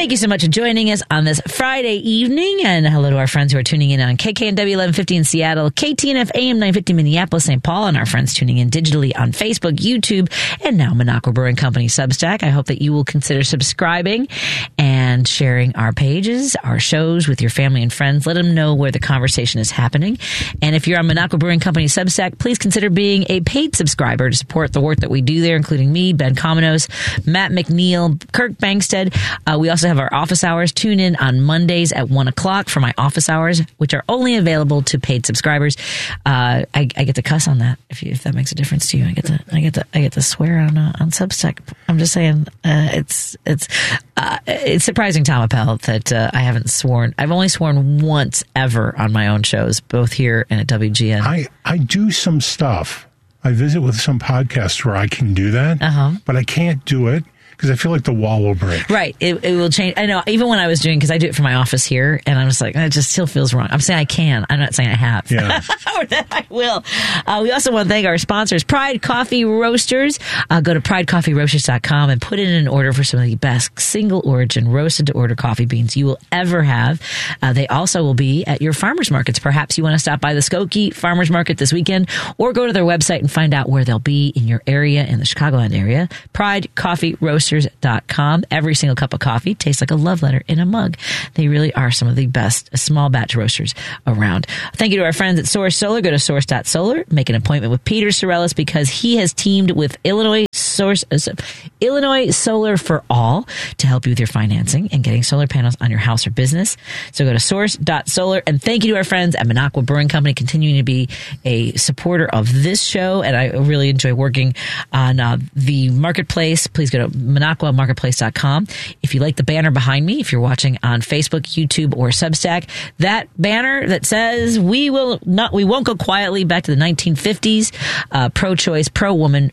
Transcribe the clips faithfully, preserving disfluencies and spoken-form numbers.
Thank you so much for joining us on this Friday evening. And hello to our friends who are tuning in on K K N W eleven fifty in Seattle, K T N F A M nine fifty Minneapolis, Saint Paul, and our friends tuning in digitally on Facebook, YouTube, and now Minocqua Brewing Company Substack. I hope that you will consider subscribing and sharing our pages, our shows with your family and friends. Let them know where the conversation is happening. And if you're on Minocqua Brewing Company Substack, please consider being a paid subscriber to support the work that we do there, including me, Ben Cominos, Matt McNeil, Kirk Bankstead. Uh, we also have our office hours. Tune in on Mondays at one o'clock for my office hours, which are only available to paid subscribers. Uh, I, I get to cuss on that if, you, if that makes a difference to you. I get to I get to I get to swear on uh, on Substack. I'm just saying, uh, it's it's uh, it's surprising, Tom Appel, that uh, I haven't sworn. I've only sworn once ever on my own shows, both here and at W G N. I I do some stuff. I visit with some podcasts where I can do that, uh-huh. but I can't do it because I feel like the wall will break. Right. It, it will change. I know. Even when I was doing, because I do it for my office here, and I'm just like, it just still feels wrong. I'm saying I can. I'm not saying I have. Yeah. Or that I will. Uh, we also want to thank our sponsors, Pride Coffee Roasters. Uh, go to pride coffee roasters dot com and put in an order for some of the best single origin roasted to order coffee beans you will ever have. Uh, they also will be at your farmers markets. Perhaps you want to stop by the Skokie Farmers Market this weekend, or go to their website and find out where they'll be in your area, in the Chicagoland area. Pride Coffee Roasters dot com. Every single cup of coffee tastes like a love letter in a mug. They really are some of the best small batch roasters around. Thank you to our friends at Source Solar. Go to source dot solar. Make an appointment with Peter Sorellis because he has teamed with Illinois Source, uh, Illinois Solar for All to help you with your financing and getting solar panels on your house or business. So go to source dot solar. And thank you to our friends at Minocqua Brewing Company, continuing to be a supporter of this show. And I really enjoy working on uh, the marketplace. Please go to Minocqua Marketplace dot com. If you like the banner behind me, if you're watching on Facebook, YouTube, or Substack, that banner that says we will not, we won't go quietly back to the nineteen fifties, uh, pro-choice, pro-woman,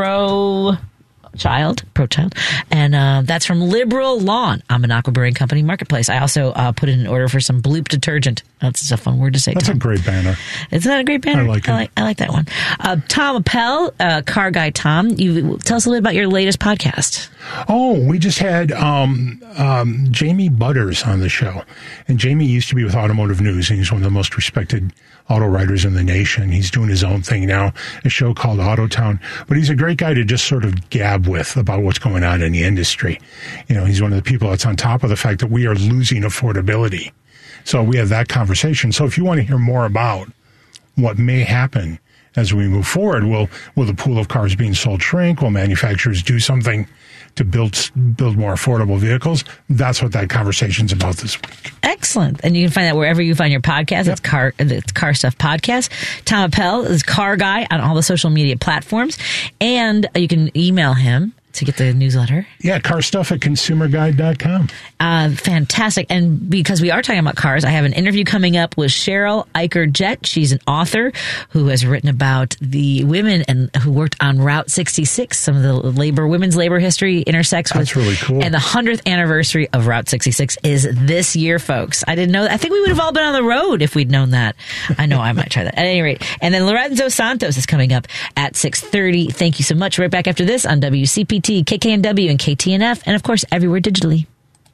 pro child, pro-child. And uh, that's from Liberal Lawn on Minocqua Brewing Company Marketplace. I also uh, put in an order for some Bloop detergent. That's just a fun word to say. That's Tom. a great banner. It's not a great banner. I like it. I like, I like that one. Uh, Tom Appel, uh, Car Guy Tom, you tell us a little bit about your latest podcast. Oh, we just had um, um, Jamie Butters on the show. And Jamie used to be with Automotive News, and he's one of the most respected auto writers in the nation. He's doing his own thing now, a show called Autotown. But he's a great guy to just sort of gab with about what's going on in the industry. You know, he's one of the people that's on top of the fact that we are losing affordability. So we have that conversation. So if you want to hear more about what may happen as we move forward, will will the pool of cars being sold shrink? Will manufacturers do something to build build more affordable vehicles? That's what that conversation's about this week. Excellent. And you can find that wherever you find your podcast. Yep. It's Car it's Car Stuff Podcast. Tom Appel is Car Guy on all the social media platforms. And you can email him to get the newsletter. Yeah, car stuff at consumer guide dot com. Uh, fantastic. And because we are talking about cars, I have an interview coming up with Cheryl Eicher Jett. She's an author who has written about the women and who worked on Route sixty-six. Some of the labor, women's labor history intersects with. That's really cool. And the hundredth anniversary of Route sixty-six is this year, folks. I didn't know that. I think we would have all been on the road if we'd known that. I know I might try that. At any rate. And then Lorenzo Santos is coming up at six thirty. Thank you so much. Right back after this on W C P T, K K N W, and K T N F, and of course, everywhere digitally.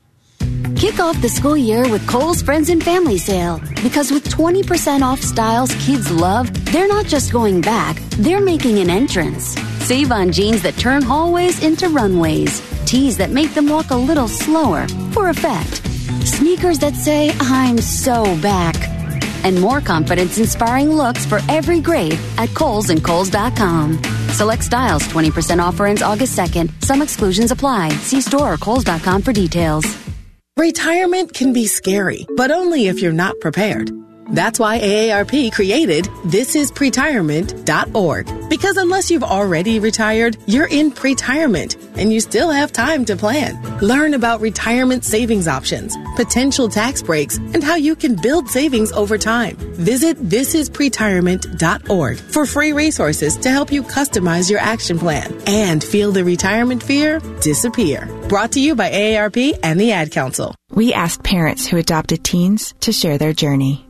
Kick off the school year with Kohl's Friends and Family Sale. Because with twenty percent off styles kids love, they're not just going back, they're making an entrance. Save on jeans that turn hallways into runways. Tees that make them walk a little slower, for effect. Sneakers that say, I'm so back. And more confidence-inspiring looks for every grade at Kohl's and Kohl's dot com. Select styles, twenty percent offer ends August second. Some exclusions apply. See store or Kohl's dot com for details. Retirement can be scary, but only if you're not prepared. That's why A A R P created this is pretirement dot org. Because unless you've already retired, you're in pretirement, and you still have time to plan. Learn about retirement savings options, potential tax breaks, and how you can build savings over time. Visit this is pretirement dot org for free resources to help you customize your action plan and feel the retirement fear disappear. Brought to you by A A R P and the Ad Council. We asked parents who adopted teens to share their journey.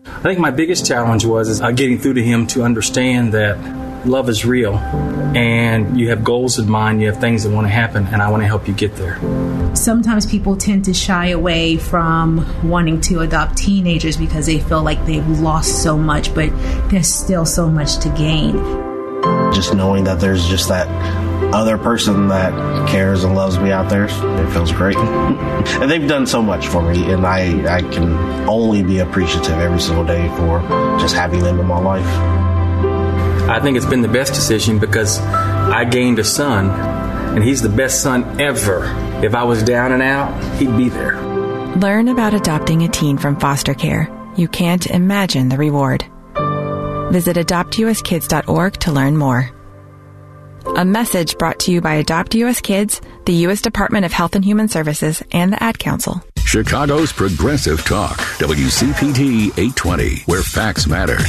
I think my biggest challenge was is, uh, getting through to him to understand that love is real and you have goals in mind, you have things that want to happen, and I want to help you get there. Sometimes people tend to shy away from wanting to adopt teenagers because they feel like they've lost so much, but there's still so much to gain. Just knowing that there's just that other person that cares and loves me out there, it feels great. And they've done so much for me, and I, I can only be appreciative every single day for just having them in my life. I think it's been the best decision because I gained a son, and he's the best son ever. If I was down and out, he'd be there. Learn about adopting a teen from foster care. You can't imagine the reward. Visit adopt u s kids dot org to learn more. A message brought to you by Adopt U S Kids, the U S Department of Health and Human Services, and the Ad Council. Chicago's Progressive Talk, W C P T eight twenty, where facts matter.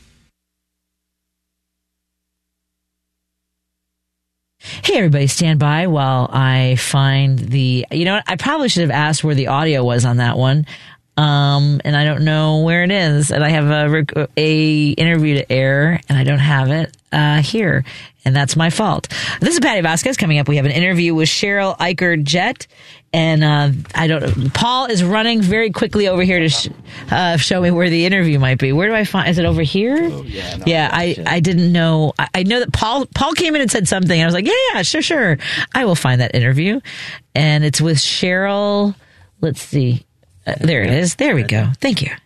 Hey, everybody, stand by while I find the... You know what? I probably should have asked where the audio was on that one. Um, and I don't know where it is. And I have a, a interview to air, and I don't have it uh, here. And that's my fault. This is Patty Vasquez. Coming up, we have an interview with Cheryl Eicher Jett. And uh, I don't. Paul is running very quickly over here to sh- uh, show me where the interview might be. Where do I find? Is it over here? Oh, yeah. No, yeah. I, I didn't know. I, I know that Paul Paul came in and said something. And I was like, yeah, yeah, sure, sure. I will find that interview, and it's with Cheryl. Let's see. Uh, there it is. There we go. Thank you.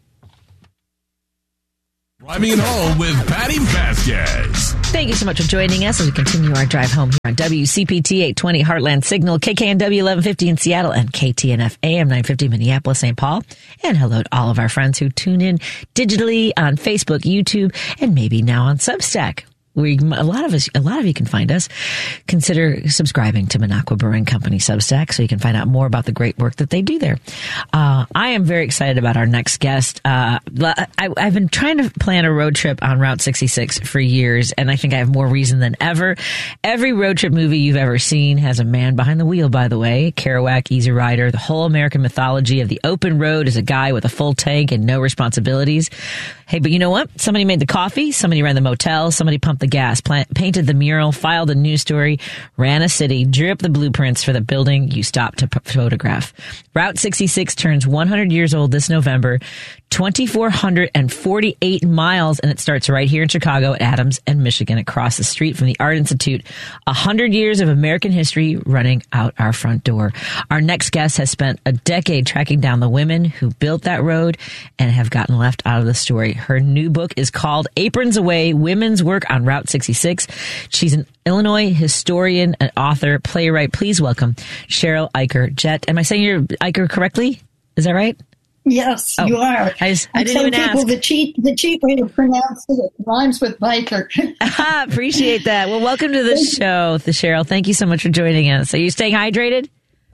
Driving it home with Patty Vasquez. Thank you so much for joining us as we continue our drive home here on W C P T eight twenty Heartland Signal, K K N W eleven fifty in Seattle, and K T N F A M nine fifty Minneapolis, Saint Paul. And hello to all of our friends who tune in digitally on Facebook, YouTube, and maybe now on Substack. We, a lot of us, a lot of you can find us. Consider subscribing to Minocqua Brewing Company Substack so you can find out more about the great work that they do there. Uh, I am very excited about our next guest. Uh, I, I've been trying to plan a road trip on Route sixty-six for years, and I think I have more reason than ever. Every road trip movie you've ever seen has a man behind the wheel, by the way. Kerouac, Easy Rider, the whole American mythology of the open road is a guy with a full tank and no responsibilities. Hey, but you know what? Somebody made the coffee, somebody ran the motel, somebody pumped the gas, plant, painted the mural, filed a news story, ran a city, drew up the blueprints for the building you stopped to p- photograph. Route sixty-six turns one hundred years old this November, two thousand four hundred forty-eight miles, and it starts right here in Chicago at Adams and Michigan, across the street from the Art Institute. A hundred years of American history running out our front door. Our next guest has spent a decade tracking down the women who built that road and have gotten left out of the story. Her new book is called Aprons Away, Women's Work on Route sixty-six. She's an Illinois historian and author, playwright. Please welcome Cheryl Eicher Jett. Am I saying your Eicher correctly? Is that right? Yes, oh, you are. I, just, I didn't even people ask. The cheap, the cheap way to pronounce it rhymes with biker. Aha, appreciate that. Well, welcome to the show, the Cheryl. Thank you so much for joining us. Are you staying hydrated?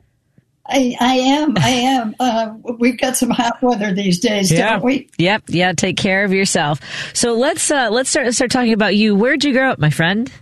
I, I am. I am. Uh, we've got some hot weather these days, yeah. don't we? Yep. Yeah. Take care of yourself. So let's uh, let's start start talking about you. Where'd you grow up, my friend?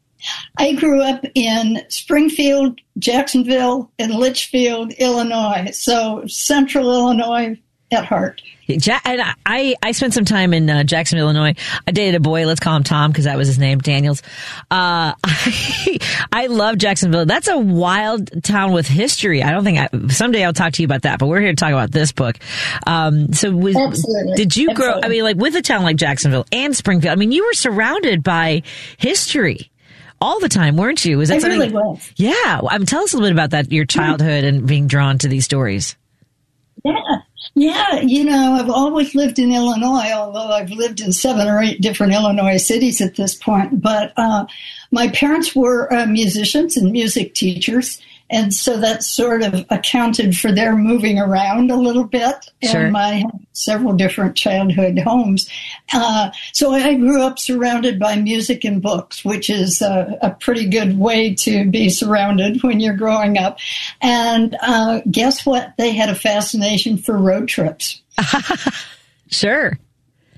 I grew up in Springfield, Jacksonville, and Litchfield, Illinois. So Central Illinois at heart. And I, I spent some time in uh, Jacksonville, Illinois. I dated a boy. Let's call him Tom because that was his name, Daniels. Uh, I, I love Jacksonville. That's a wild town with history. I don't think I, someday I'll talk to you about that, but we're here to talk about this book. Um, so was, did you grow, Absolutely. I mean, like with a town like Jacksonville and Springfield, I mean, you were surrounded by history all the time, weren't you? Was that I something? really was. Yeah. I mean, tell us a little bit about that, your childhood and being drawn to these stories. Yeah. Yeah, you know, I've always lived in Illinois, although I've lived in seven or eight different Illinois cities at this point. But uh, my parents were uh, musicians and music teachers, and so that sort of accounted for their moving around a little bit. Sure. And I had several different childhood homes. Uh, so I grew up surrounded by music and books, which is a, a pretty good way to be surrounded when you're growing up. And uh, guess what? They had a fascination for road trips. Sure.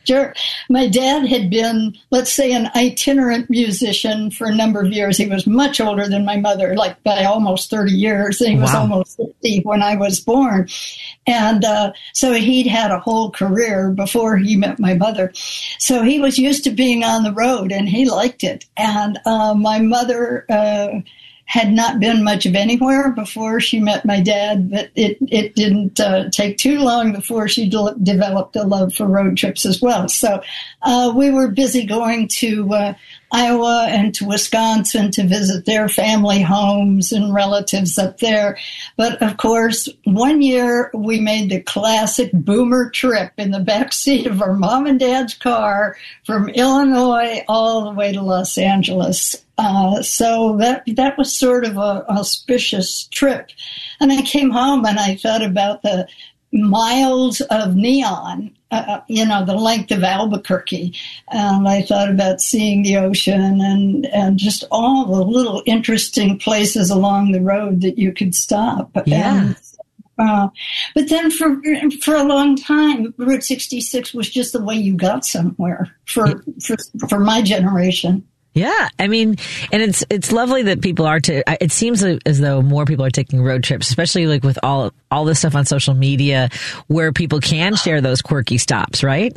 Sure. My dad had been, let's say, an itinerant musician for a number of years. He was much older than my mother, like by almost thirty years. He was wow. almost fifty when I was born. And uh, so he'd had a whole career before he met my mother. So he was used to being on the road, and he liked it. And uh, my mother uh, had not been much of anywhere before she met my dad, but it, it didn't uh, take too long before she de- developed a love for road trips as well. So uh, we were busy going to uh, Iowa and to Wisconsin to visit their family homes and relatives up there. But of course, one year we made the classic boomer trip in the back seat of our mom and dad's car from Illinois all the way to Los Angeles. Uh, so that that was sort of a auspicious trip. And I came home and I thought about the miles of neon, uh, you know, the length of Albuquerque. And I thought about seeing the ocean and, and just all the little interesting places along the road that you could stop. Yeah. And, uh, but then for for a long time, Route sixty-six was just the way you got somewhere for for, for my generation. Yeah, I mean, and it's it's lovely that people are to. It seems as though more people are taking road trips, especially like with all all this stuff on social media, where people can share those quirky stops, right?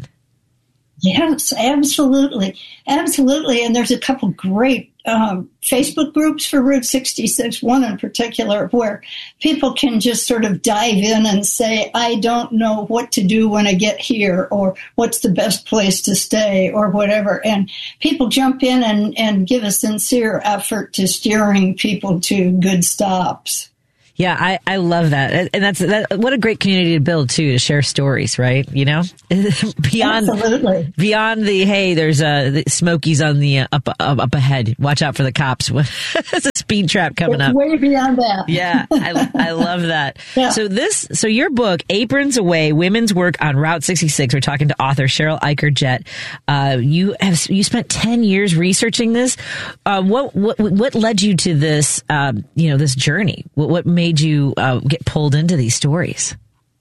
Yes, absolutely, absolutely. And there's a couple great um, Facebook groups for Route sixty-six. One in particular where people can just sort of dive in and say, "I don't know what to do when I get here," or "What's the best place to stay," or whatever. And people jump in and, and give a sincere effort to steering people to good stops. Yeah, I, I love that. And that's that, what a great community to build, too, to share stories, right? You know, beyond Absolutely. beyond the, hey, there's uh, the Smokies on the uh, up, up up ahead. Watch out for the cops. There's a speed trap coming it's up. Way beyond that. Yeah, I, I love that. Yeah. So this, so your book, Aprons Away, Women's Work on Route sixty-six. We're talking to author Cheryl Eicher-Jett. Uh, you have you spent ten years researching this. Uh, what what what led you to this? Um, you know, this journey. What what made made you uh, get pulled into these stories?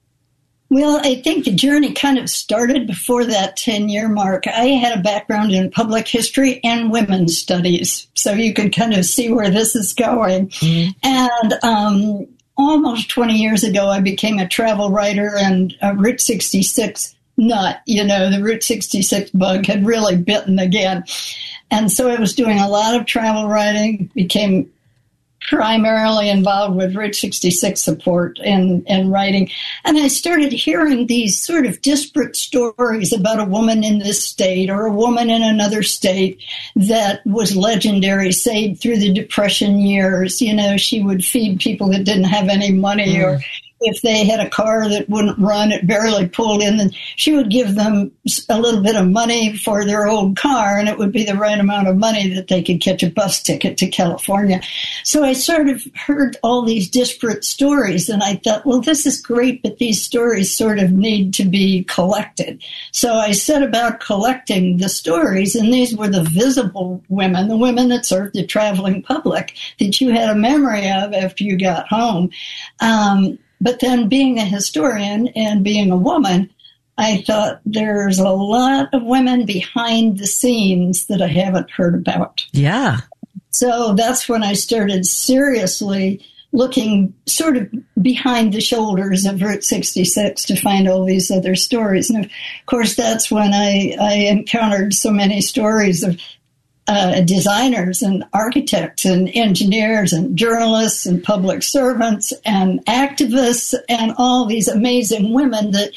Well, I think the journey kind of started before that ten-year mark. I had a background in public history and women's studies, so you can kind of see where this is going. Mm-hmm. And um, almost twenty years ago, I became a travel writer and a Route sixty-six nut. You know, the Route sixty-six bug had really bitten again. And so I was doing a lot of travel writing, became primarily involved with Route sixty-six support and, and writing. And I started hearing these sort of disparate stories about a woman in this state or a woman in another state that was legendary, say, through the Depression years. You know, she would feed people that didn't have any money, mm. or if they had a car that wouldn't run, it barely pulled in, then she would give them a little bit of money for their old car, and it would be the right amount of money that they could catch a bus ticket to California. So I sort of heard all these disparate stories, and I thought, well, this is great, but these stories sort of need to be collected. So I set about collecting the stories, and these were the visible women, the women that served the traveling public that you had a memory of after you got home. Um, But then being a historian and being a woman, I thought there's a lot of women behind the scenes that I haven't heard about. Yeah. So that's when I started seriously looking sort of behind the shoulders of Route sixty-six to find all these other stories. And of course, that's when I, I encountered so many stories of Uh, designers and architects and engineers and journalists and public servants and activists and all these amazing women that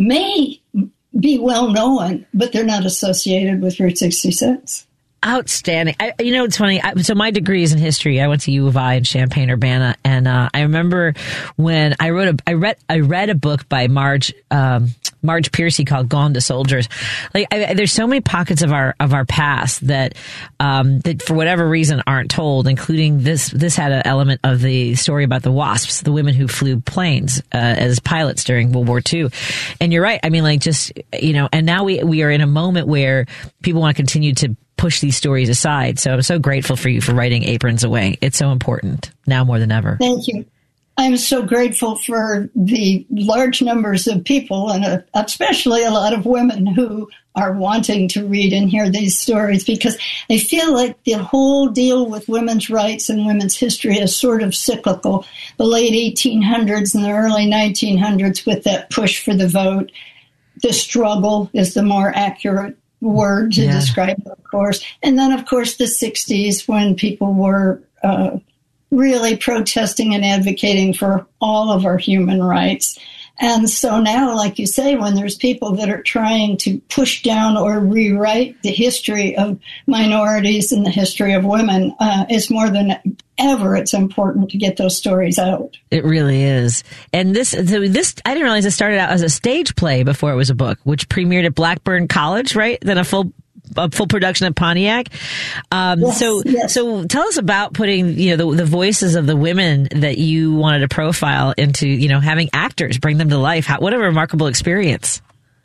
may be well known, but they're not associated with Route sixty-six. Outstanding. I, you know, it's funny. I, so my degree is in history. I went to U of I in Champaign-Urbana, and uh, I remember when I wrote a, I read, I read a book by Marge, um, Marge Piercy called "Gone to Soldiers." Like, I, there's so many pockets of our of our past that um, that for whatever reason aren't told, including this. This had an element of the story about the WASPs, the women who flew planes uh, as pilots during World War Two. And you're right. I mean, like, just you know, and now we we are in a moment where people want to continue to push these stories aside. So I'm so grateful for you for writing Aprons Away. It's so important now more than ever. Thank you. I'm so grateful for the large numbers of people, and uh, especially a lot of women who are wanting to read and hear these stories, because I feel like the whole deal with women's rights and women's history is sort of cyclical. The late eighteen hundreds and the early nineteen hundreds with that push for the vote. The struggle is the more accurate word to yeah. describe it, of course. And then, of course, the sixties when people were uh, really protesting and advocating for all of our human rights. And so now, like you say, when there's people that are trying to push down or rewrite the history of minorities and the history of women, uh, it's more than ever, it's important to get those stories out. It really is. And this, so this, I didn't realize it started out as a stage play before it was a book, which premiered at Blackburn College, right? Then a full a full production at Pontiac. Um, yes, so, yes. so tell us about putting, you know, the, the voices of the women that you wanted to profile into, you know, having actors bring them to life. How, what a remarkable experience.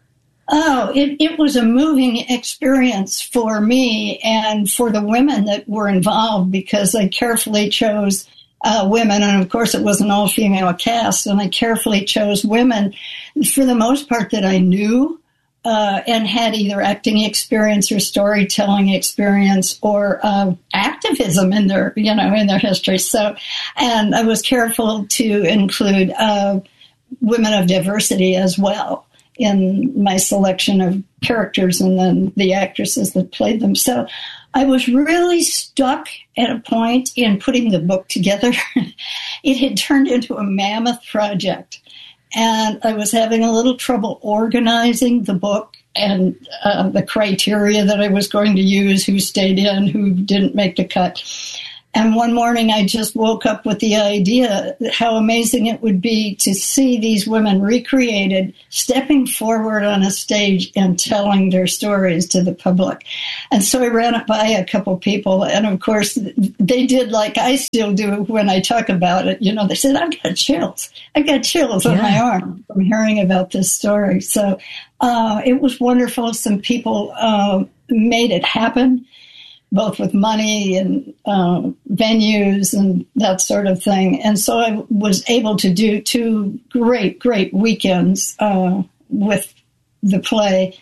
Oh, it, it was a moving experience for me and for the women that were involved, because I carefully chose uh, women. And of course, it was an all female cast. And I carefully chose women for the most part that I knew. Uh, and had either acting experience or storytelling experience or uh, activism in their, you know, in their history. So, and I was careful to include uh, women of diversity as well in my selection of characters and then the actresses that played them. So I was really stuck at a point in putting the book together. It had turned into a mammoth project. And I was having a little trouble organizing the book and uh, the criteria that I was going to use, who stayed in, who didn't make the cut. And one morning I just woke up with the idea how amazing it would be to see these women recreated, stepping forward on a stage and telling their stories to the public. And so I ran it by a couple people. And of course, they did like I still do when I talk about it. You know, they said, I've got chills. I've got chills on yeah. my arm from hearing about this story. So uh, it was wonderful. Some people uh, made it happen, both with money and uh, venues and that sort of thing. And so I was able to do two great, great weekends uh, with the play.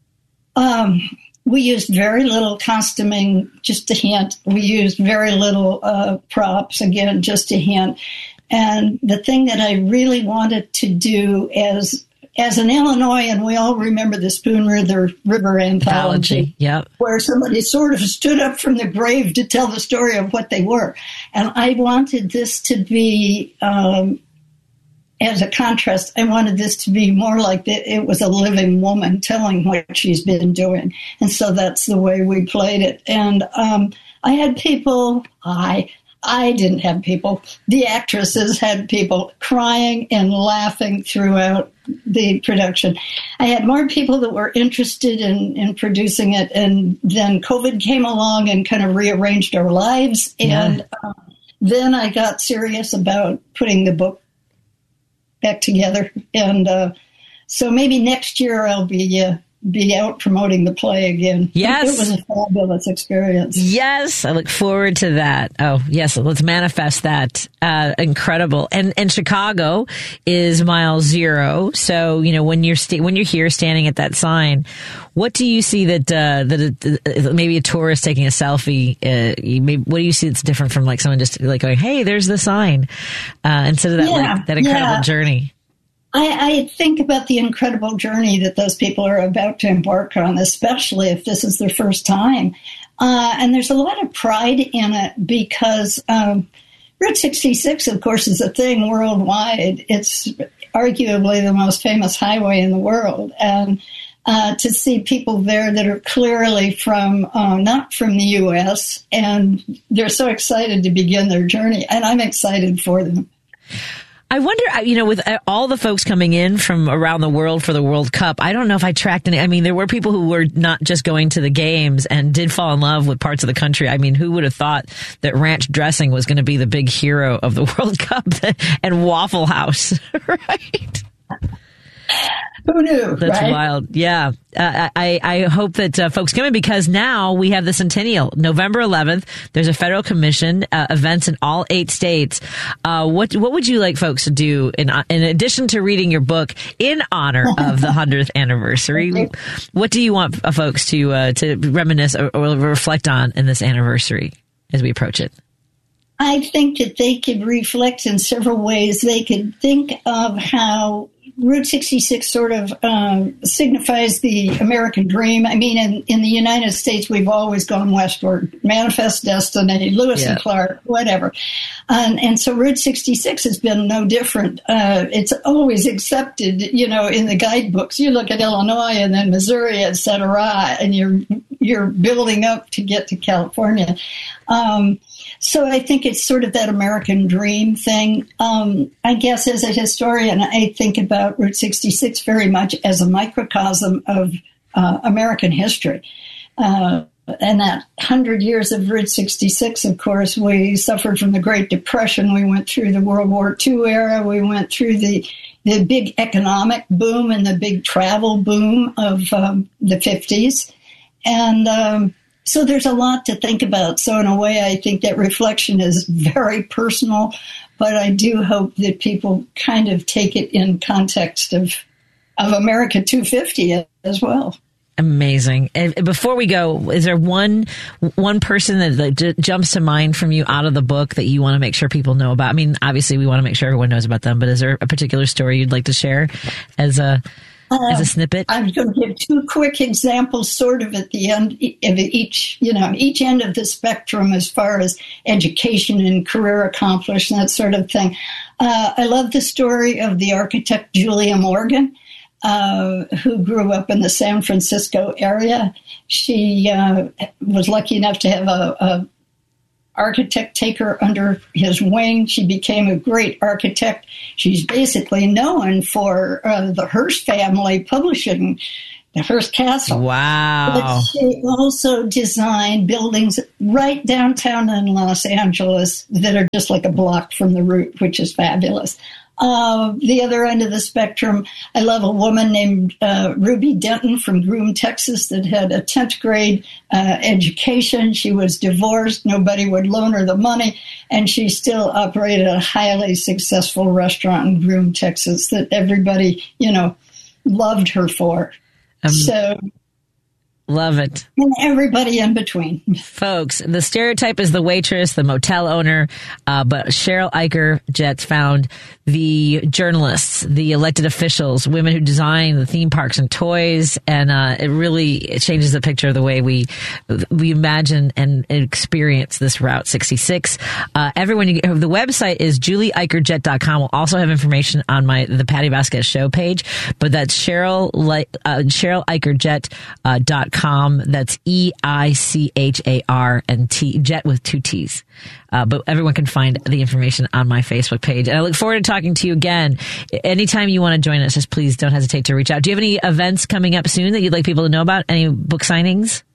Um, we used very little costuming, just a hint. We used very little uh, props, again, just a hint. And the thing that I really wanted to do as As an Illinoisan, we all remember the Spoon River, River Anthology, yep. where somebody sort of stood up from the grave to tell the story of what they were. And I wanted this to be, um, as a contrast, I wanted this to be more like the, it was a living woman telling what she's been doing. And so that's the way we played it. And um, I had people, I... I didn't have people. The actresses had people crying and laughing throughout the production. I had more people that were interested in, in producing it, and then COVID came along and kind of rearranged our lives. And yeah. uh, then I got serious about putting the book back together. And uh, so maybe next year I'll be... Uh, be out promoting the play again. Yes. It was a fabulous experience. Yes. I look forward to that. Oh, yes. Let's manifest that. Uh, incredible. And, and Chicago is mile zero. So, you know, when you're, sta- when you're here standing at that sign, what do you see that, uh, that uh, maybe a tourist taking a selfie, uh, you may, what do you see that's different from like someone just like going, hey, there's the sign, uh, instead of that, yeah, like, that incredible yeah. journey? I, I think about the incredible journey that those people are about to embark on, especially if this is their first time. Uh, and there's a lot of pride in it because um, Route sixty-six, of course, is a thing worldwide. It's arguably the most famous highway in the world. And uh, to see people there that are clearly from, uh, not from the U S, and they're so excited to begin their journey. And I'm excited for them. I wonder, you know, with all the folks coming in from around the world for the World Cup, I don't know if I tracked any. I mean, there were people who were not just going to the games and did fall in love with parts of the country. I mean, who would have thought that ranch dressing was going to be the big hero of the World Cup and Waffle House, right? Who knew? That's right? wild. Yeah. Uh, I, I hope that uh, folks come in, because now we have the centennial, November eleventh. There's a federal commission, uh, events in all eight states. Uh, what what would you like folks to do in in addition to reading your book in honor of the hundredth anniversary? What do you want uh, folks to uh, to reminisce or, or reflect on in this anniversary as we approach it? I think that they could reflect in several ways. They could think of how Route sixty-six sort of um, signifies the American dream. I mean, in, in the United States, we've always gone westward, Manifest Destiny, Lewis yeah. and Clark, whatever. Um, and so Route sixty-six has been no different. Uh, it's always accepted, you know, in the guidebooks. You look at Illinois and then Missouri, et cetera, and you're, you're building up to get to California. Um, So I think it's sort of that American dream thing. Um, I guess as a historian, I think about Route sixty-six very much as a microcosm of uh, American history. Uh, and that hundred years of Route sixty-six, of course, we suffered from the Great Depression. We went through the World War Two era. We went through the the big economic boom and the big travel boom of um, the fifties. And um So there's a lot to think about. So in a way, I think that reflection is very personal, but I do hope that people kind of take it in context of of America two fifty as well. Amazing. And before we go, is there one one person that, that j- jumps to mind from you out of the book that you want to make sure people know about? I mean, obviously, we want to make sure everyone knows about them, but is there a particular story you'd like to share as a as a snippet? I'm going to give two quick examples sort of at the end of each, you know, each end of the spectrum as far as education and career accomplishment, that sort of thing. Uh, I love the story of the architect Julia Morgan, uh, who grew up in the San Francisco area. She uh, was lucky enough to have a, a architect take her under his wing. She became a great architect. She's basically known for uh, the Hearst family publishing the Hearst Castle. Wow. But she also designed buildings right downtown in Los Angeles that are just like a block from the route, which is fabulous. Uh, the other end of the spectrum, I love a woman named uh, Ruby Denton from Groom, Texas, that had a tenth grade uh, education. She was divorced. Nobody would loan her the money. And she still operated a highly successful restaurant in Groom, Texas that everybody, you know, loved her for. Um, so... Love it. And everybody in between. Folks, the stereotype is the waitress, the motel owner, uh, but Cheryl Eicher Jett found the journalists, the elected officials, women who design the theme parks and toys, and uh, it really it changes the picture of the way we we imagine and experience this Route sixty-six. Uh, everyone, you, the website is julie eicher jett dot com. We'll also have information on my the Patty Vasquez Show page, but that's Cheryl uh, Cheryl Eicher Jett uh, dot com. That's E I C H A R and T, Jet with two T's. Uh, but everyone can find the information on my Facebook page. And I look forward to talking to you again. Anytime you want to join us, just please don't hesitate to reach out. Do you have any events coming up soon that you'd like people to know about? Any book signings?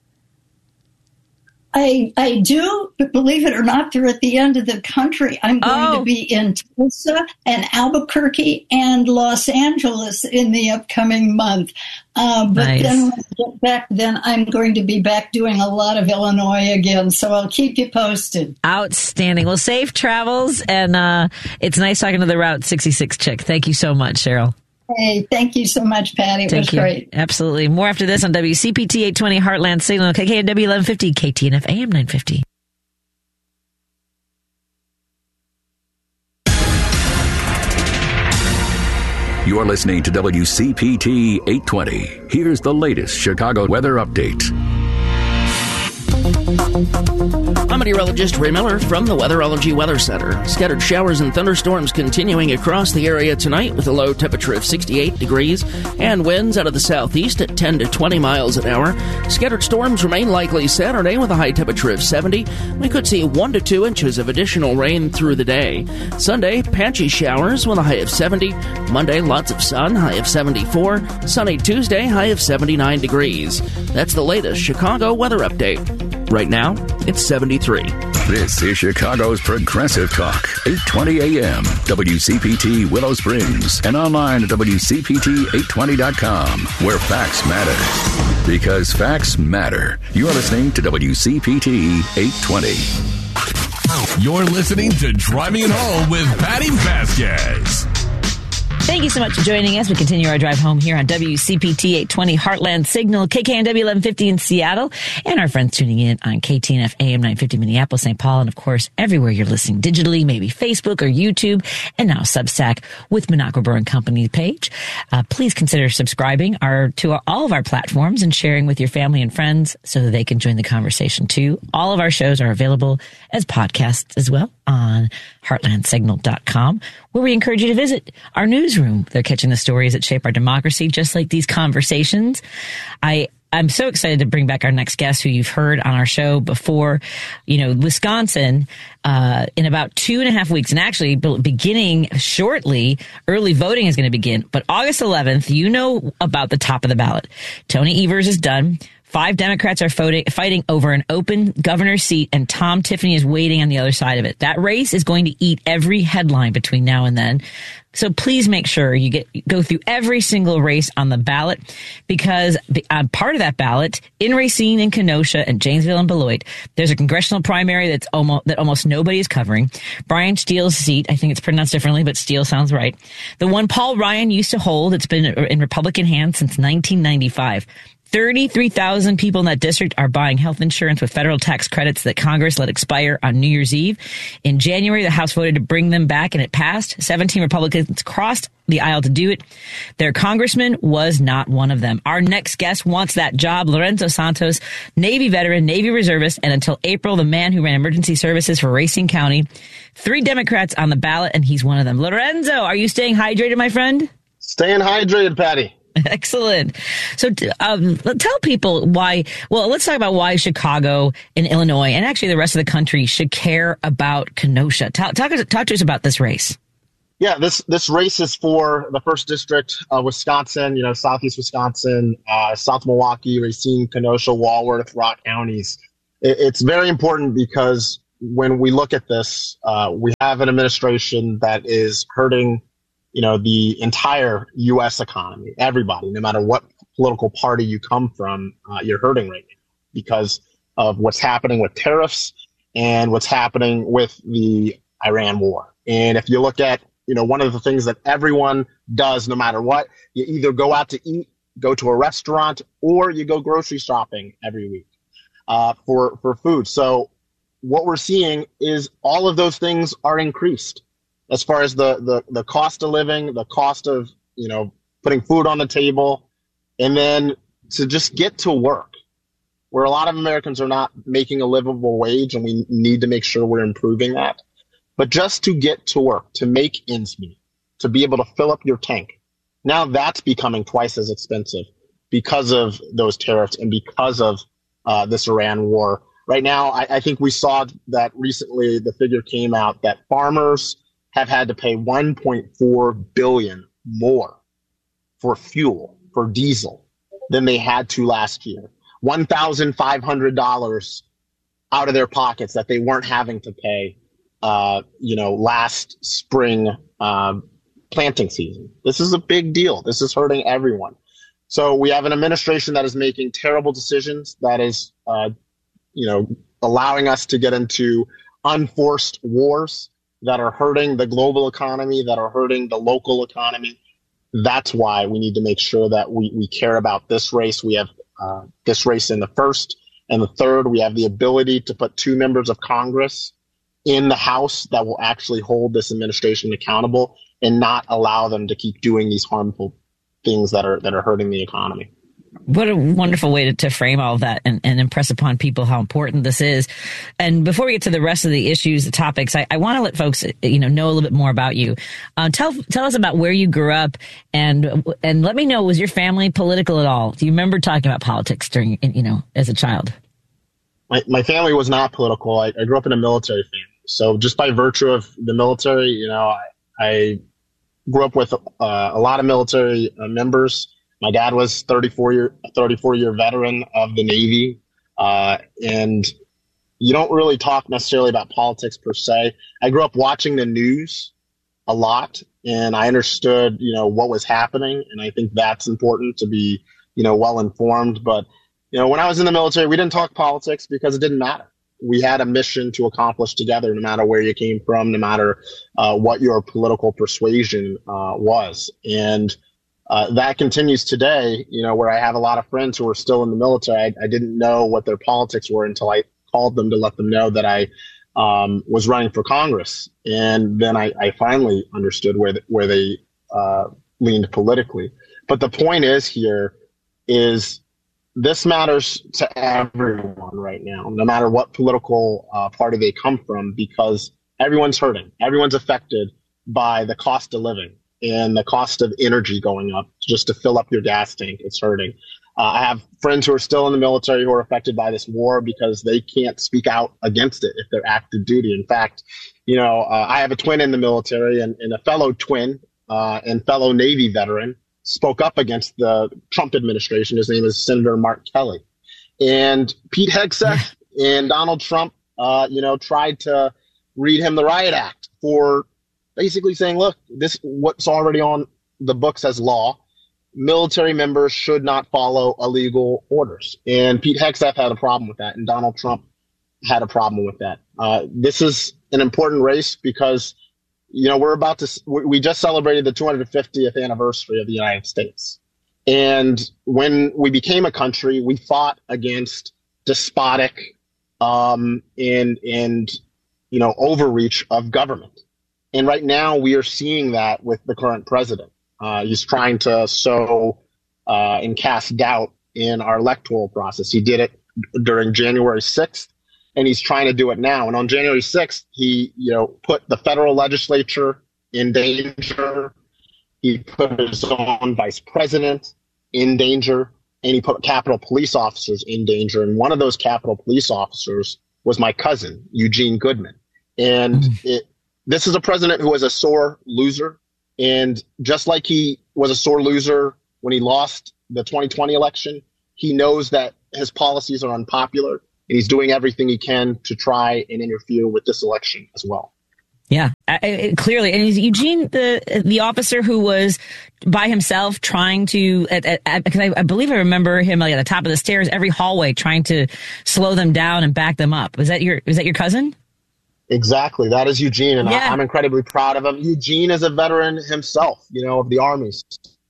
I I do, but believe it or not, they're at the end of the country. I'm going oh. to be in Tulsa and Albuquerque and Los Angeles in the upcoming month. Uh, but nice. then when I get back, then I'm going to be back doing a lot of Illinois again. So I'll keep you posted. Outstanding. Well, safe travels. And uh, it's nice talking to the Route sixty-six chick. Thank you so much, Cheryl. Hey, thank you so much, Patty. It thank was you. Great. Absolutely. More after this on W C P T eight twenty Heartland Signal, K K N W eleven fifty, K T N F A M nine fifty. You're listening to W C P T eight twenty. Here's the latest Chicago weather update. I'm meteorologist Ray Miller from the Weatherology Weather Center. Scattered showers and thunderstorms continuing across the area tonight with a low temperature of sixty-eight degrees and winds out of the southeast at ten to twenty miles an hour. Scattered storms remain likely Saturday with a high temperature of seventy. We could see one to two inches of additional rain through the day. Sunday, patchy showers with a high of seventy. Monday, lots of sun, high of seventy-four. Sunny Tuesday, high of seventy-nine degrees. That's the latest Chicago weather update. Right now, it's seventy-three. This is Chicago's Progressive Talk, eight twenty A M, W C P T Willow Springs, and online at W C P T eight twenty dot com, where facts matter. Because facts matter. You're listening to W C P T eight twenty. You're listening to Driving It Home with Patty Vasquez. Thank you so much for joining us. We continue our drive home here on W C P T eight twenty Heartland Signal, K K N W eleven fifty in Seattle, and our friends tuning in on K T N F A M nine fifty Minneapolis, Saint Paul, and of course, everywhere you're listening digitally, maybe Facebook or YouTube, and now Substack with Minocqua Brewing Company page. Uh, please consider subscribing our, to our, all of our platforms and sharing with your family and friends so that they can join the conversation too. All of our shows are available as podcasts as well on heartland signal dot com, where we encourage you to visit our newsroom. They're catching the stories that shape our democracy, just like these conversations. I, I'm so excited to bring back our next guest, who you've heard on our show before. You know, Wisconsin, uh, in about two and a half weeks, and actually beginning shortly, early voting is going to begin. But August eleventh, you know about the top of the ballot. Tony Evers is done. Five Democrats are fighting over an open governor's seat, and Tom Tiffany is waiting on the other side of it. That race is going to eat every headline between now and then. So please make sure you get go through every single race on the ballot, because on part of that ballot, in Racine and Kenosha and Janesville and Beloit, there's a congressional primary that's almost that almost nobody is covering. Brian Steele's seat, I think it's pronounced differently, but Steele sounds right. The one Paul Ryan used to hold, it's been in Republican hands since nineteen ninety-five. thirty-three thousand people in that district are buying health insurance with federal tax credits that Congress let expire on New Year's Eve. In January, the House voted to bring them back, and it passed. seventeen Republicans crossed the aisle to do it. Their congressman was not one of them. Our next guest wants that job. Lorenzo Santos, Navy veteran, Navy reservist, and until April, the man who ran emergency services for Racine County. Three Democrats on the ballot, and he's one of them. Lorenzo, are you staying hydrated, my friend? Staying hydrated, Patty. Excellent. So um, tell people why, well, let's talk about why Chicago and Illinois and actually the rest of the country should care about Kenosha. Talk, talk, talk to us about this race. Yeah, this, this race is for the first district, uh, Wisconsin, you know, southeast Wisconsin, uh, South Milwaukee, Racine, Kenosha, Walworth, Rock counties. It, it's very important because when we look at this, uh, we have an administration that is hurting you know, the entire U S economy, everybody, no matter what political party you come from, uh, you're hurting right now because of what's happening with tariffs and what's happening with the Iran war. And if you look at, you know, one of the things that everyone does, no matter what, you either go out to eat, go to a restaurant, or you go grocery shopping every week uh, for, for food. So what we're seeing is all of those things are increased. As far as the, the, the cost of living, the cost of, you know, putting food on the table, and then to just get to work, where a lot of Americans are not making a livable wage, and we need to make sure we're improving that. But just to get to work, to make ends meet, to be able to fill up your tank, now that's becoming twice as expensive because of those tariffs and because of uh, this Iran war. Right now, I, I think we saw that recently the figure came out that farmers have had to pay one point four billion dollars more for fuel, for diesel, than they had to last year. one thousand five hundred dollars out of their pockets that they weren't having to pay, uh, you know, last spring um, planting season. This is a big deal. This is hurting everyone. So we have an administration that is making terrible decisions, that is, uh, you know, allowing us to get into unforced wars that are hurting the global economy, that are hurting the local economy. That's why we need to make sure that we, we care about this race. We have uh, this race in the first and the third. We have the ability to put two members of Congress in the House that will actually hold this administration accountable and not allow them to keep doing these harmful things that are that are hurting the economy. What a wonderful way to, to frame all of that and, and impress upon people how important this is. And before we get to the rest of the issues, the topics, I, I want to let folks, you know, know a little bit more about you. Uh, tell tell us about where you grew up, and and let me know, was your family political at all? Do you remember talking about politics during, you know, as a child? My my family was not political. I, I grew up in a military family, so just by virtue of the military, you know, I, I grew up with uh, a lot of military uh, members. My dad was thirty-four year, thirty-four year veteran of the Navy. Uh, and you don't really talk necessarily about politics per se. I grew up watching the news a lot, and I understood, you know, what was happening. And I think that's important to be, you know, well informed. But, you know, when I was in the military, we didn't talk politics because it didn't matter. We had a mission to accomplish together, no matter where you came from, no matter uh, what your political persuasion uh, was. And uh, that continues today, you know, where I have a lot of friends who are still in the military. I, I didn't know what their politics were until I called them to let them know that I um, was running for Congress. And then I, I finally understood where, the, where they uh, leaned politically. But the point is here is this matters to everyone right now, no matter what political uh, party they come from, because everyone's hurting. Everyone's affected by the cost of living and the cost of energy going up just to fill up your gas tank. It's hurting. Uh, I have friends who are still in the military who are affected by this war because they can't speak out against it if they're active duty. In fact, you know, uh, I have a twin in the military, and, and a fellow twin uh, and fellow Navy veteran spoke up against the Trump administration. His name is Senator Mark Kelly. And Pete Hegseth and Donald Trump, uh, you know, tried to read him the riot act for basically saying, look, this what's already on the books as law. Military members should not follow illegal orders. And Pete Hegseth had a problem with that, and Donald Trump had a problem with that. Uh, this is an important race because, you know, we're about to, we just celebrated the two hundred fiftieth anniversary of the United States. And when we became a country, we fought against despotic um, and, and, you know, overreach of government. And right now we are seeing that with the current president. Uh, he's trying to sow uh, and cast doubt in our electoral process. He did it during January sixth, and he's trying to do it now. And on January sixth, he, you know, put the federal legislature in danger. He put his own vice president in danger, and he put Capitol police officers in danger. And one of those Capitol police officers was my cousin, Eugene Goodman. And it, this is a president who was a sore loser. And just like he was a sore loser when he lost the twenty twenty election, he knows that his policies are unpopular, and he's doing everything he can to try and interfere with this election as well. Yeah, I, I, clearly. And is Eugene the the officer who was by himself trying to, because I, I believe I remember him like at the top of the stairs, every hallway, trying to slow them down and back them up. Was that your, was that your cousin? Exactly. That is Eugene, and yeah. I, I'm incredibly proud of him. Eugene is a veteran himself, you know, of the armies.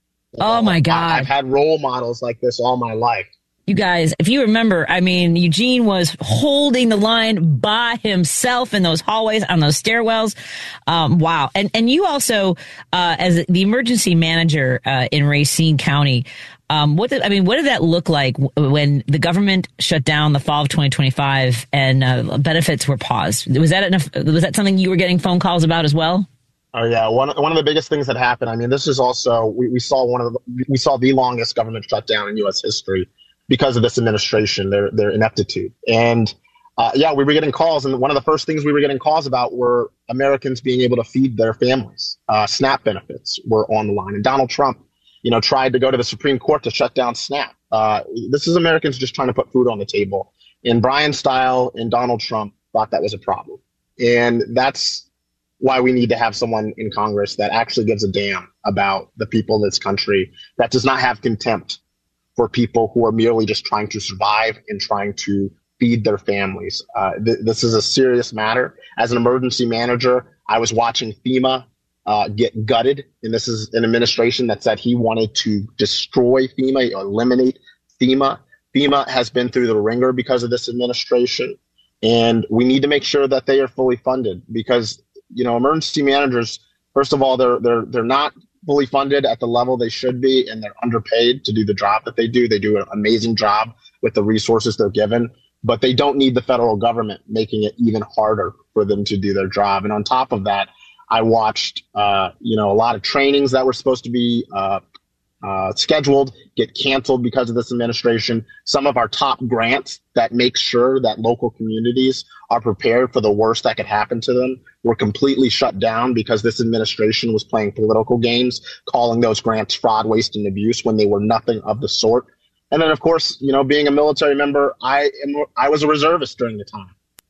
Oh, my God. I, I've had role models like this all my life. You guys, if you remember, I mean, Eugene was holding the line by himself in those hallways, on those stairwells. Um, wow. And and you also, uh, as the emergency manager uh, in Racine County, Um, what did, I mean, what did that look like when the government shut down the fall of twenty twenty-five and uh, benefits were paused? Was that enough? Was that something you were getting phone calls about as well? Oh yeah, one one of the biggest things that happened. I mean, this is also we, we saw one of the, we saw the longest government shutdown in U S history because of this administration, their their ineptitude. And uh, yeah, we were getting calls, and one of the first things we were getting calls about were Americans being able to feed their families. Uh, SNAP benefits were on the line, and Donald Trump, you know, tried to go to the Supreme Court to shut down SNAP. Uh, this is Americans just trying to put food on the table. And Brian Stile and Donald Trump thought that was a problem. And that's why we need to have someone in Congress that actually gives a damn about the people of this country, that does not have contempt for people who are merely just trying to survive and trying to feed their families. Uh, th- this is a serious matter. As an emergency manager, I was watching FEMA Uh, get gutted. And this is an administration that said he wanted to destroy FEMA, eliminate FEMA. FEMA has been through the ringer because of this administration. And we need to make sure that they are fully funded because, you know, emergency managers, first of all, they're, they're, they're not fully funded at the level they should be, and they're underpaid to do the job that they do. They do an amazing job with the resources they're given, but they don't need the federal government making it even harder for them to do their job. And on top of that, I watched, uh, you know, a lot of trainings that were supposed to be uh, uh, scheduled get canceled because of this administration. Some of our top grants that make sure that local communities are prepared for the worst that could happen to them were completely shut down because this administration was playing political games, calling those grants fraud, waste, and abuse when they were nothing of the sort. And then, of course, you know, being a military member, I am, I was a reservist during the time.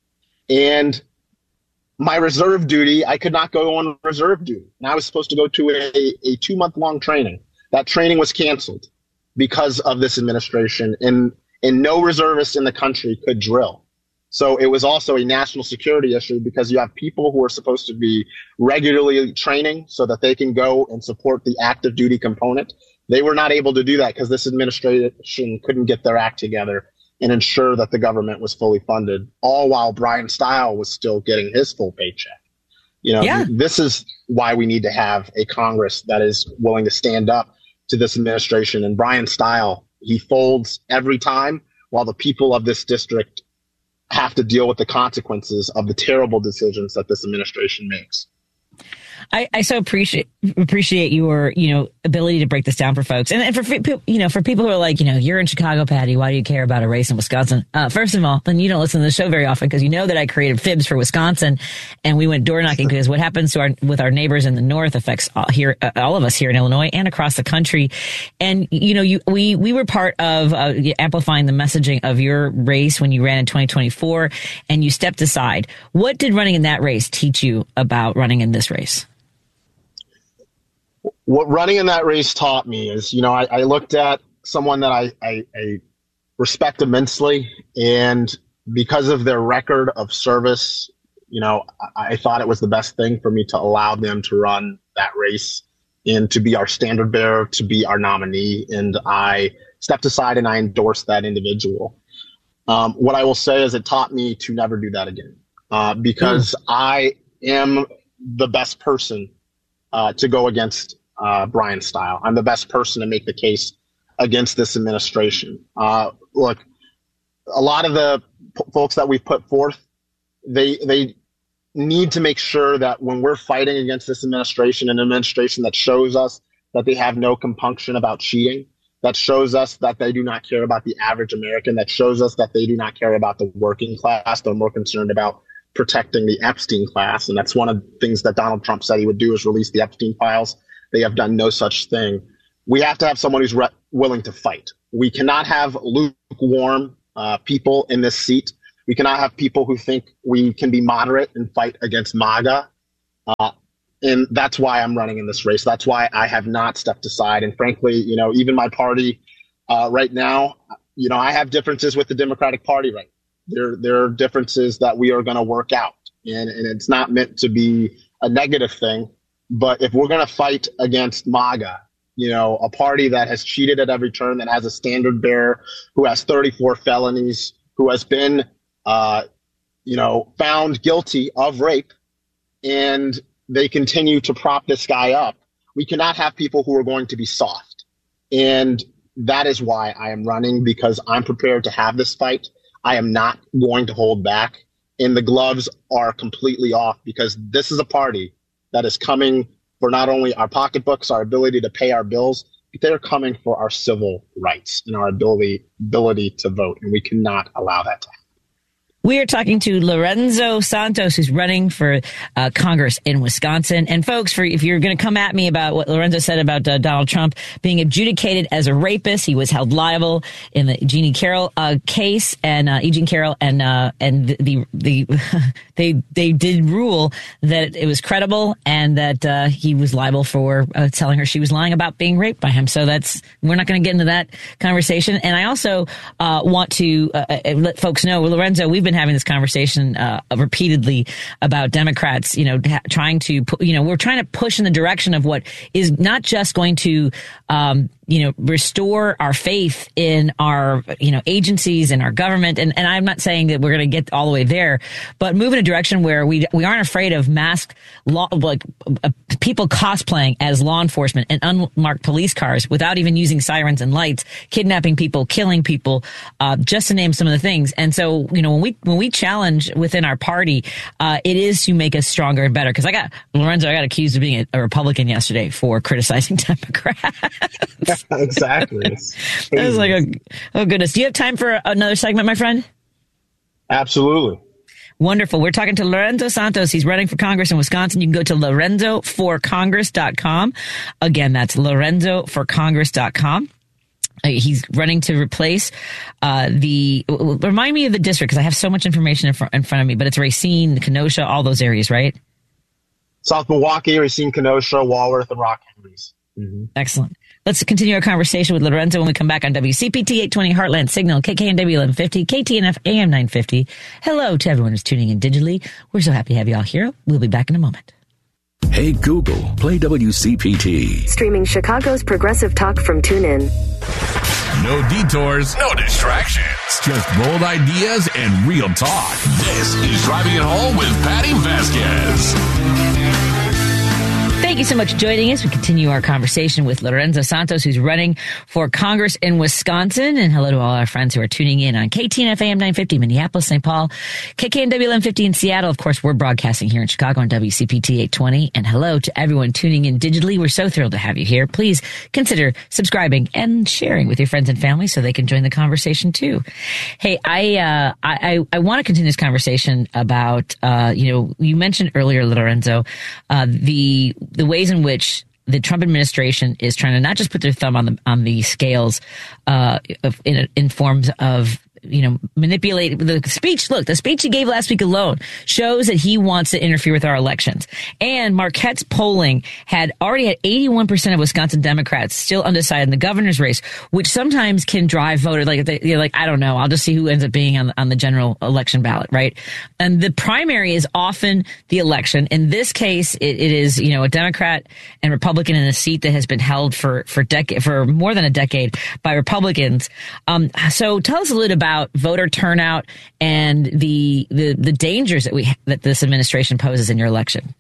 And my reserve duty, I could not go on reserve duty. And I was supposed to go to a, a two-month-long training. That training was canceled because of this administration, and, and no reservist in the country could drill. So it was also a national security issue because you have people who are supposed to be regularly training so that they can go and support the active duty component. They were not able to do that because this administration couldn't get their act together and ensure that the government was fully funded, all while Brian Stile was still getting his full paycheck. You know, yeah. This is why we need to have a Congress that is willing to stand up to this administration. And Brian Stile, he folds every time, while the people of this district have to deal with the consequences of the terrible decisions that this administration makes. I, I so appreciate appreciate your, you know, ability to break this down for folks. And, and for, you know, for people who are like, you know, you're in Chicago, Patty, why do you care about a race in Wisconsin? Uh, first of all, then you don't listen to the show very often because you know that I created Fibs for Wisconsin and we went door knocking because what happens to our, with our neighbors in the north affects all, here, uh, all of us here in Illinois and across the country. And, you know, you, we, we were part of uh, amplifying the messaging of your race when you ran in twenty twenty-four and you stepped aside. What did running in that race teach you about running in this race? What running in that race taught me is, you know, I, I looked at someone that I, I, I respect immensely, and because of their record of service, you know, I, I thought it was the best thing for me to allow them to run that race and to be our standard bearer, to be our nominee. And I stepped aside and I endorsed that individual. Um, what I will say is it taught me to never do that again, uh, because mm. I am the best person uh, to go against Uh, Brian Stile. I'm the best person to make the case against this administration. Uh, look, a lot of the p- folks that we've put forth, they they need to make sure that when we're fighting against this administration, an administration that shows us that they have no compunction about cheating, that shows us that they do not care about the average American, that shows us that they do not care about the working class, they're more concerned about protecting the Epstein class. And that's one of the things that Donald Trump said he would do, is release the Epstein files. They have done no such thing. We have to have someone who's re- willing to fight. We cannot have lukewarm uh, people in this seat. We cannot have people who think we can be moderate and fight against MAGA. Uh, and that's why I'm running in this race. That's why I have not stepped aside. And frankly, you know, even my party uh, right now, you know, I have differences with the Democratic Party right now. There, there are differences that we are going to work out. And, and it's not meant to be a negative thing. But if we're going to fight against MAGA, you know, a party that has cheated at every turn, that has a standard bearer, who has thirty-four felonies, who has been, uh, you know, found guilty of rape, and they continue to prop this guy up, we cannot have people who are going to be soft. And that is why I am running, because I'm prepared to have this fight. I am not going to hold back. And the gloves are completely off, because this is a party that is coming for not only our pocketbooks, our ability to pay our bills, but they're coming for our civil rights and our ability ability to vote. And we cannot allow that to happen. We are talking to Lorenzo Santos, who's running for uh, Congress in Wisconsin. And folks, for if you're going to come at me about what Lorenzo said about uh, Donald Trump being adjudicated as a rapist, he was held liable in the Jeannie Carroll uh, case, and uh, E. Jean Carroll, and uh, and the the they they did rule that it was credible and that uh, he was liable for uh, telling her she was lying about being raped by him. So that's we're not going to get into that conversation. And I also uh, want to uh, let folks know, Lorenzo, we've been having this conversation uh, repeatedly about Democrats, you know, ha- trying to, pu- you know, we're trying to push in the direction of what is not just going to, um, you know, restore our faith in our, you know, agencies and our government. And, and I'm not saying that we're going to get all the way there, but move in a direction where we we aren't afraid of masked law, like uh, people cosplaying as law enforcement in unmarked police cars without even using sirens and lights, kidnapping people, killing people, uh, just to name some of the things. And so, you know, when we when we challenge within our party, uh, it is to make us stronger and better. Because I got Lorenzo, I got accused of being a, a Republican yesterday for criticizing Democrats. Exactly. I was like, oh, oh, goodness. Do you have time for another segment, my friend? Absolutely. Wonderful. We're talking to Lorenzo Santos. He's running for Congress in Wisconsin. You can go to lorenzo for congress dot com. Again, that's lorenzo for congress dot com. He's running to replace uh, the, remind me of the district, because I have so much information in, fr- in front of me, but it's Racine, Kenosha, all those areas, right? South Milwaukee, Racine, Kenosha, Walworth, and Rock Henry's. Mm-hmm. Excellent. Let's continue our conversation with Lorenzo when we come back on W C P T eight twenty Heartland Signal, K K N W eleven fifty, K T N F A M nine fifty. Hello to everyone who's tuning in digitally. We're so happy to have you all here. We'll be back in a moment. Hey Google, play W C P T. Streaming Chicago's progressive talk from TuneIn. No detours, no distractions. Just bold ideas and real talk. This is Driving It Home with Patty Vasquez. Thank you so much for joining us. We continue our conversation with Lorenzo Santos, who's running for Congress in Wisconsin. And hello to all our friends who are tuning in on K T N F A M nine fifty, Minneapolis, Saint Paul, K K N W eleven fifty in Seattle. Of course, we're broadcasting here in Chicago on W C P T eight twenty. And hello to everyone tuning in digitally. We're so thrilled to have you here. Please consider subscribing and sharing with your friends and family so they can join the conversation too. Hey, I uh, I, I, I want to continue this conversation about, uh, you know, you mentioned earlier, Lorenzo, uh, the the ways in which the Trump administration is trying to not just put their thumb on the on the scales uh, of, in, in forms of, you know, manipulate the speech. Look, the speech he gave last week alone shows that he wants to interfere with our elections. And Marquette's polling had already had eighty-one percent of Wisconsin Democrats still undecided in the governor's race, which sometimes can drive voters like, they, you're like, I don't know, I'll just see who ends up being on, on the general election ballot, right? And the primary is often the election. In this case, it, it is, you know, a Democrat and Republican in a seat that has been held for, for decade, for more than a decade by Republicans. Um, so tell us a little about voter turnout and the, the the dangers that we that this administration poses in your election.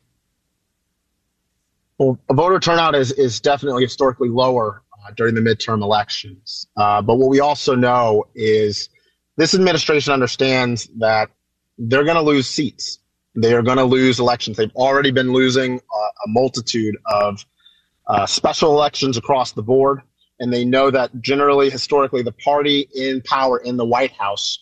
Well, voter turnout is is definitely historically lower uh, during the midterm elections. Uh, but what we also know is this administration understands that they're going to lose seats. They are going to lose elections. They've already been losing uh, a multitude of uh, special elections across the board. And they know that generally, historically, the party in power in the White House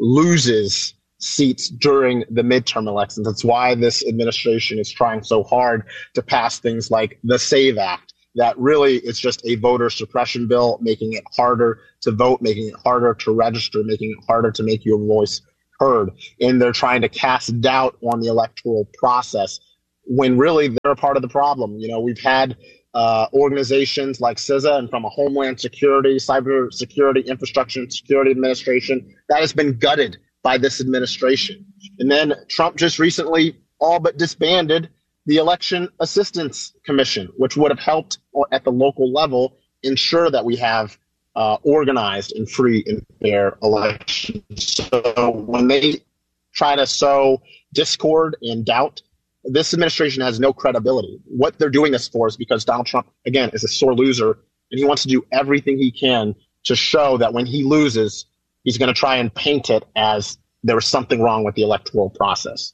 loses seats during the midterm elections. That's why this administration is trying so hard to pass things like the SAVE Act. That really is just a voter suppression bill, making it harder to vote, making it harder to register, making it harder to make your voice heard. And they're trying to cast doubt on the electoral process when really they're a part of the problem. You know, we've had Uh, organizations like C I S A and from a Homeland Security, Cyber Security, Infrastructure and Security Administration that has been gutted by this administration. And then Trump just recently all but disbanded the Election Assistance Commission, which would have helped at the local level ensure that we have uh, organized and free and fair elections. So when they try to sow discord and doubt, this administration has no credibility. What they're doing this for is because Donald Trump, again, is a sore loser, and he wants to do everything he can to show that when he loses, he's going to try and paint it as there was something wrong with the electoral process.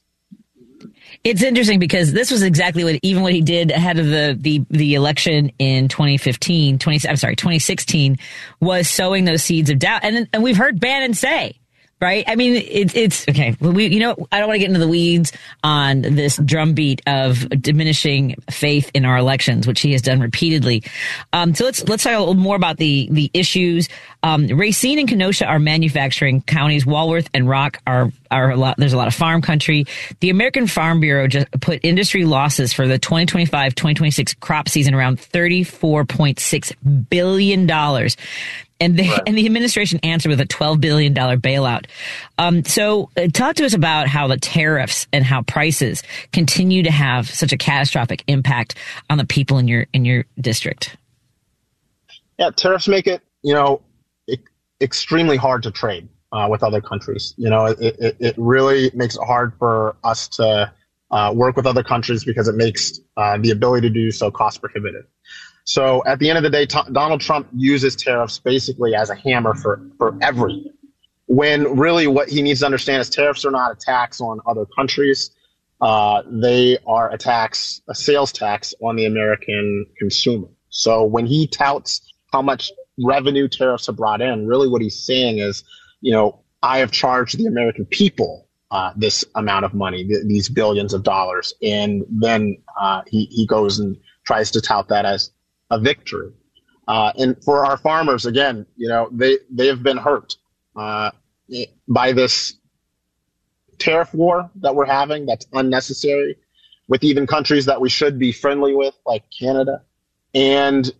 It's interesting because this was exactly what, even what he did ahead of the, the, the election in twenty fifteen, twenty, I'm sorry, twenty sixteen, was sowing those seeds of doubt. And, and we've heard Bannon say, right? I mean, it, it's okay. We, you know, I don't want to get into the weeds on this drumbeat of diminishing faith in our elections, which he has done repeatedly. Um, so let's let's talk a little more about the the issues. Um, Racine and Kenosha are manufacturing counties. Walworth and Rock are are a lot. There's a lot of farm country. The American Farm Bureau just put industry losses for the twenty twenty-five twenty twenty-six crop season around thirty-four point six billion dollars. And the, right. and the administration answered with a twelve billion dollars bailout. Um, so uh, talk to us about how the tariffs and how prices continue to have such a catastrophic impact on the people in your in your district. Yeah, tariffs make it, you know, e- extremely hard to trade uh, with other countries. You know, it, it, it really makes it hard for us to uh, work with other countries because it makes uh, the ability to do so cost prohibitive. So at the end of the day, t- Donald Trump uses tariffs basically as a hammer for, for everything. When really what he needs to understand is tariffs are not a tax on other countries. Uh, they are a tax, a sales tax on the American consumer. So when he touts how much revenue tariffs have brought in, really what he's saying is, you know, I have charged the American people uh, this amount of money, th- these billions of dollars. And then uh, he, he goes and tries to tout that as a victory. Uh, and for our farmers, again, you know, they, they have been hurt uh, by this tariff war that we're having that's unnecessary with even countries that we should be friendly with, like Canada, and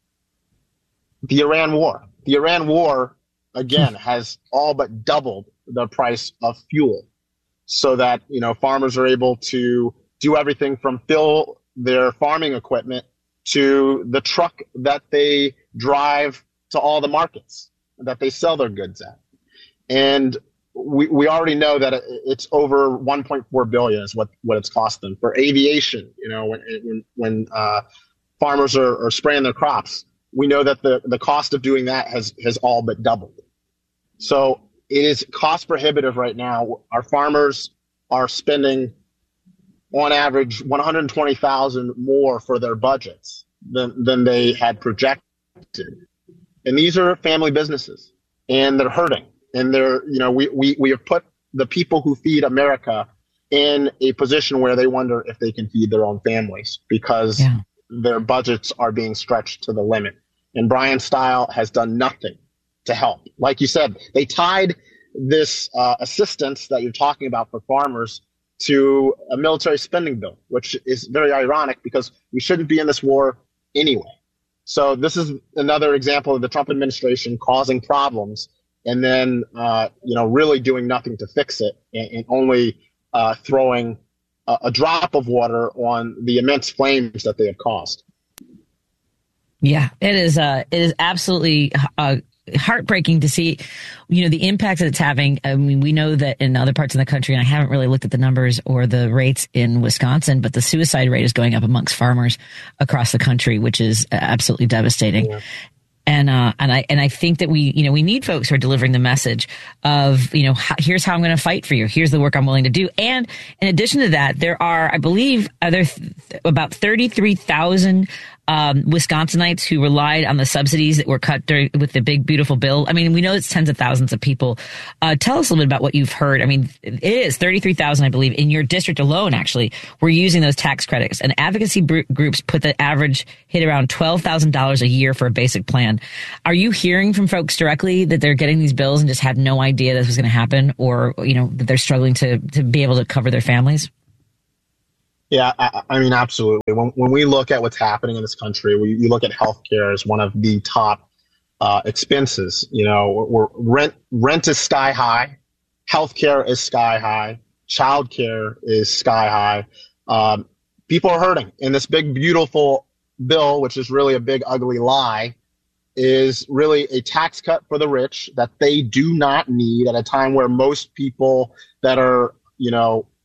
the Iran war. The Iran war, again, has all but doubled the price of fuel so that, you know, farmers are able to do everything from fill their farming equipment to the truck that they drive to all the markets that they sell their goods at. And we, we already know that it's over one point four billion dollars is what, what it's cost them. For aviation, you know, when when, when uh, farmers are, are spraying their crops, we know that the, the cost of doing that has, has all but doubled. So it is cost prohibitive right now. Our farmers are spending on average one hundred twenty thousand dollars more for their budgets than, than they had projected. And these are family businesses, and they're hurting. And they're, you know, we, we, we have put the people who feed America in a position where they wonder if they can feed their own families because yeah. their budgets are being stretched to the limit. And Brian Stile has done nothing to help. Like you said, they tied this uh, assistance that you're talking about for farmers to a military spending bill, which is very ironic because we shouldn't be in this war anyway. So this is another example of the Trump administration causing problems and then, uh, you know, really doing nothing to fix it and, and only uh, throwing a, a drop of water on the immense flames that they have caused. Yeah, it is. Uh, it is absolutely uh, heartbreaking to see, you know, the impact that it's having. I mean, we know that in other parts of the country, and I haven't really looked at the numbers or the rates in Wisconsin, but the suicide rate is going up amongst farmers across the country, which is absolutely devastating. Yeah. And, uh, and I, and I think that we, you know, we need folks who are delivering the message of, you know, h- here's how I'm going to fight for you. Here's the work I'm willing to do. And in addition to that, there are, I believe, other th- about thirty-three thousand Um, Wisconsinites who relied on the subsidies that were cut during, with the big, beautiful bill. I mean, we know it's tens of thousands of people. Uh, tell us a little bit about what you've heard. I mean, it is thirty-three thousand, I believe, in your district alone, actually, we're using those tax credits. And advocacy br- groups put the average hit around twelve thousand dollars a year for a basic plan. Are you hearing from folks directly that they're getting these bills and just had no idea this was going to happen, or, you know, that they're struggling to, to be able to cover their families? Yeah, I, I mean, absolutely. When when we look at what's happening in this country, we you look at healthcare as one of the top uh, expenses. You know, we're, rent rent is sky high, healthcare is sky high, childcare is sky high. Um, people are hurting, and this big, beautiful bill, which is really a big, ugly lie, is really a tax cut for the rich that they do not need at a time where most people that are, you know,